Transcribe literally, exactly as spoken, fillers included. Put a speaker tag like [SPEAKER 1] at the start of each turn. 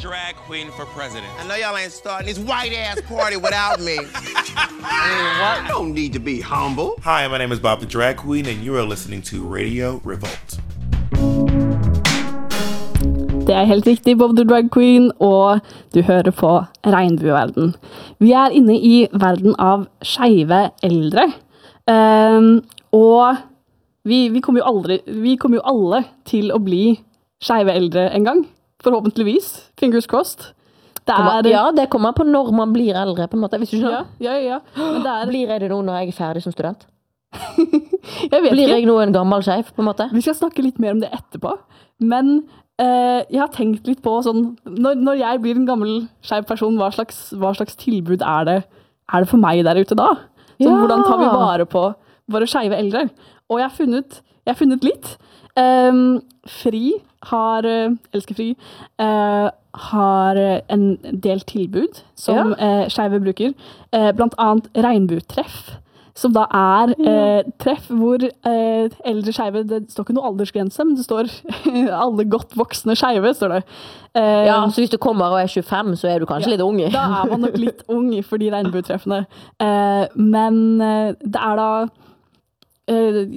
[SPEAKER 1] drag queen for president.
[SPEAKER 2] I know y'all ain't starting this white-ass party without me.
[SPEAKER 3] I don't need to be humble.
[SPEAKER 4] Hi, my name is Bob the Drag Queen, and you are listening to Radio Revolt.
[SPEAKER 5] Det er helt riktig, Bob the Drag Queen, og du hører på Regnbueverden. Vi er inne i verden av skeive eldre, um, og vi, vi kommer jo aldri, vi kommer jo alle til å bli skeive eldre en gang, forhåpentligvis, fingers crossed. Det er,
[SPEAKER 6] ja, det kommer på når man blir eldre, på en måte, hvis du skjønner.
[SPEAKER 5] Ja, ja, ja. Men det er,
[SPEAKER 6] blir jeg det nå når jeg er ferdig som student?
[SPEAKER 5] jeg vet
[SPEAKER 6] blir
[SPEAKER 5] ikke.
[SPEAKER 6] jeg nå en gammel skeiv, på en måte?
[SPEAKER 5] Vi skal snakke litt mer om det etterpå, men uh, jeg har tenkt litt på sånn, når, når jeg blir en gammel skeiv person, hva slags, hva slags tilbud er det, er det for meg der ute da? Så, ja. Hvordan tar vi vare på våre skeive eldre? Og jeg har funnet, jeg har funnet litt. Um, Fri har, uh, elsker Fri, uh, har en del tilbud som ja. uh, skeive bruker. Uh, blant annet regnbuetreff, som da er uh, treff hvor uh, eldre skeive, det står ikke noe aldersgrense, men det står alle godt voksne skeive, står det. Uh,
[SPEAKER 6] ja, så hvis du kommer og er tjuefem, så er du kanskje ja, litt ung.
[SPEAKER 5] Da er man nok litt ung for de regnbuetreffene. Uh, men uh, det er da Uh,